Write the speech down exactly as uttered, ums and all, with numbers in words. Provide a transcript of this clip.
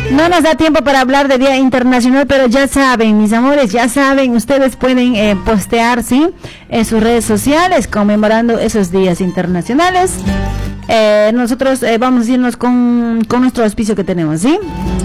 No nos da tiempo para hablar de Día Internacional, pero ya saben, mis amores, ya saben, ustedes pueden eh, postear, ¿sí?, en sus redes sociales conmemorando esos días internacionales. Eh, nosotros eh, vamos a irnos con, con nuestro auspicio que tenemos, ¿sí?